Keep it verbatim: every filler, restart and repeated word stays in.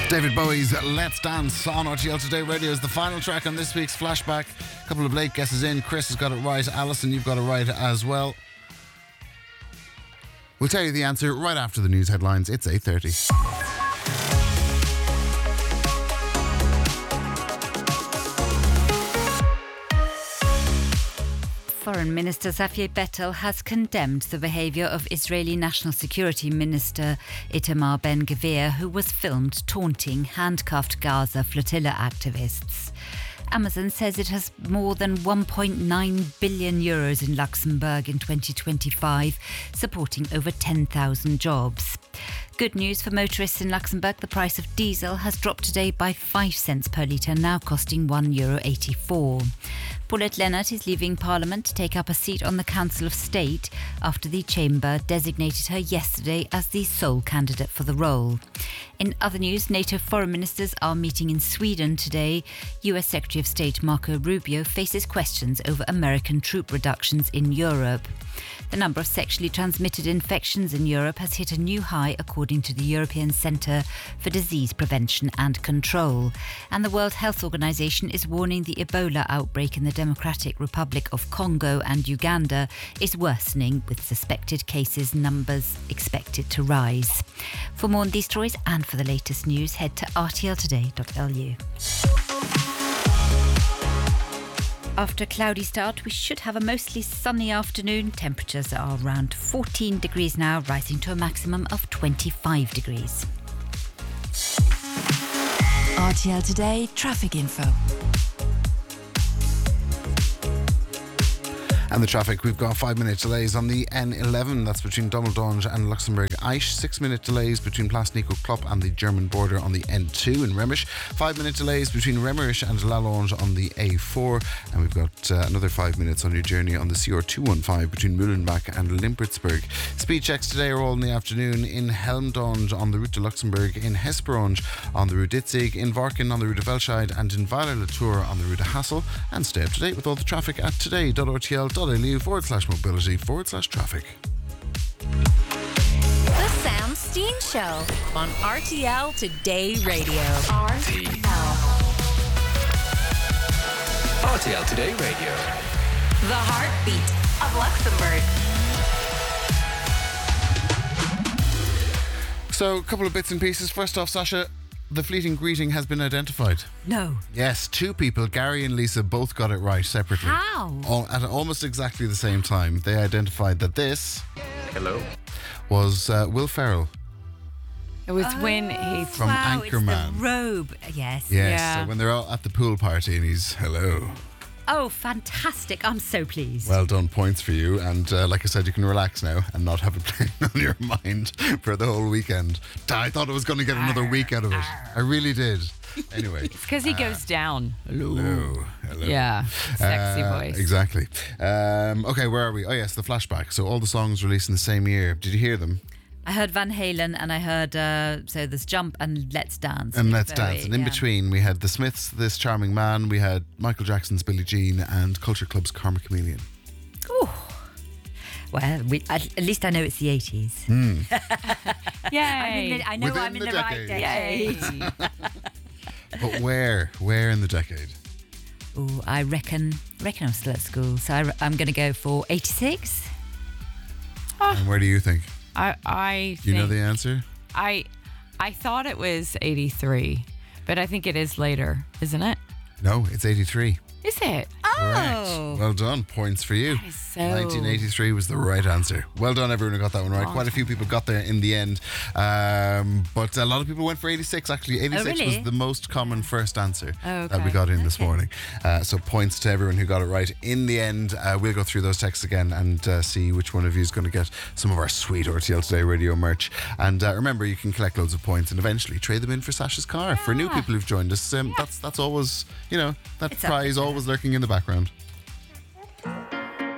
David Bowie's Let's Dance on R T L Today Radio is the final track on this week's Flashback. A couple of late guesses in. Chris has got it right. Alison, you've got it right as well. We'll tell you the answer right after the news headlines. It's eight thirty. Foreign Minister Xavier Bettel has condemned the behaviour of Israeli National Security Minister Itamar Ben-Gvir, who was filmed taunting handcuffed Gaza flotilla activists. Amazon says it has more than one point nine billion euros in Luxembourg in twenty twenty-five, supporting over ten thousand jobs. Good news for motorists in Luxembourg. The price of diesel has dropped today by five cents per litre, now costing one euro eighty-four. Paulette Leonard is leaving Parliament to take up a seat on the Council of State after the Chamber designated her yesterday as the sole candidate for the role. In other news, NATO foreign ministers are meeting in Sweden today. U S Secretary of State Marco Rubio faces questions over American troop reductions in Europe. The number of sexually transmitted infections in Europe has hit a new high, according to the European Centre for Disease Prevention and Control. And the World Health Organization is warning the Ebola outbreak in the Democratic Republic of Congo and Uganda is worsening, with suspected cases numbers expected to rise. For more on these stories and for the latest news, head to r t l today dot l u. After a cloudy start, we should have a mostly sunny afternoon. Temperatures are around fourteen degrees now, rising to a maximum of twenty-five degrees. R T L Today traffic info. And the traffic, we've got five minute delays on the N eleven, that's between Dumbledonge and Luxembourg Eish. Six minute delays between Place Nico Klopp and the German border on the N two in Remish. Five minute delays between Remerish and Lalonge on the A four. And we've got uh, another five minutes on your journey on the C R two fifteen between Mühlenbach and Limpertsburg. Speed checks today are all in the afternoon in Helmdonge on the route to Luxembourg, in Hesperonge on the route Ditzig, in Varken on the route to Velscheid, and in Weiler-le-Tour on the route to Hassel. And stay up to date with all the traffic at today.rtl.lu forward slash mobility forward slash traffic. The Sam Steen Show on R T L Today Radio. R T L. R T L Today Radio. The heartbeat of Luxembourg. So, a couple of bits and pieces. First off, Sasha, the fleeting greeting has been identified. No. Yes, two people, Gary and Lisa, both got it right separately. How? All, at almost exactly the same time. They identified that this Hello. was uh, Will Ferrell. It was when he... From wow, Anchorman. It's the robe. Yes. Yes, Yeah. so when they're all at the pool party and he's, hello. Oh, fantastic. I'm so pleased. Well done, points for you. And uh, like I said, you can relax now and not have it playing on your mind for the whole weekend. I thought I was going to get another week out of it. I really did. Anyway. It's because he goes down. Hello. Hello. Yeah, sexy Uh, voice. Exactly. Um, okay, where are we? Oh, yes, the flashback. So all the songs released in the same year. Did you hear them? I heard Van Halen and I heard, uh, so there's Jump and Let's Dance. And Let's Very, Dance. And in yeah. between, we had The Smiths, This Charming Man, we had Michael Jackson's Billie Jean, and Culture Club's Karma Chameleon. Ooh. Well, we, at, at least I know it's the eighties. Yay. I'm in the, I know Within I'm in the the, right decade. decade. But where? Where in the decade? Ooh, I reckon, reckon I'm still at school, so I, re- I'm going to go for eighty-six. And where do you think? I, I Do you know think- the answer? I, I thought it was eighty-three, but I think it is later, isn't it? No, it's eighty-three. Is it? Correct. Well done. Points for you. That is so- nineteen eighty-three was the right answer. Well done, everyone who got that one right. Quite a few people got there in the end. Um, but a lot of people went for eighty-six, actually. eighty-six really? was the most common first answer Oh, that we okay. got in this morning. Uh, so points to everyone who got it right. In the end, uh, we'll go through those texts again and uh, see which one of you is going to get some of our sweet R T L Today Radio merch. And uh, remember, you can collect loads of points and eventually trade them in for Sasha's car. For new people who've joined us, um, that's, that's always, you know, that It's up prize there. always lurking in the background.